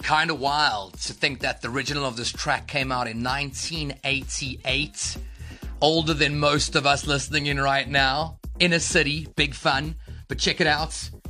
kind of wild to think that the original of this track came out in 1988. Older than most of us listening in right now. Inner City, big fun. But check it out.